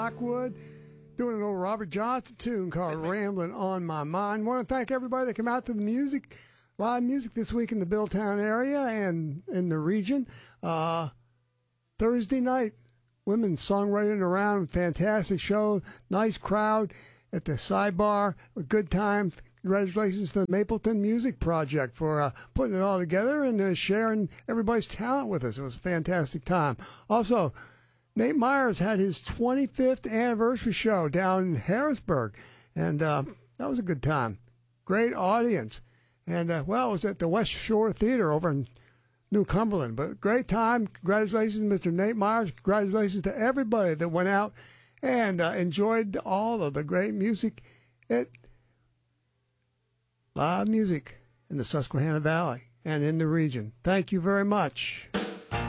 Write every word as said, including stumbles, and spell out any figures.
Rockwood, doing an old Robert Johnson tune called Rambling on My Mind. Want to thank everybody that came out to the music, live music this week in the Billtown area and in the region. Uh, Thursday night, women songwriting around, fantastic show, nice crowd at the Sidebar, a good time. Congratulations to the Mapleton Music Project for uh, putting it all together and uh, sharing everybody's talent with us. It was a fantastic time. Also, Nate Myers had his twenty-fifth anniversary show down in Harrisburg, and uh, that was a good time. Great audience. And, uh, well, it was at the West Shore Theater over in New Cumberland. But great time. Congratulations, Mister Nate Myers. Congratulations to everybody that went out and uh, enjoyed all of the great music at live music in the Susquehanna Valley and in the region. Thank you very much.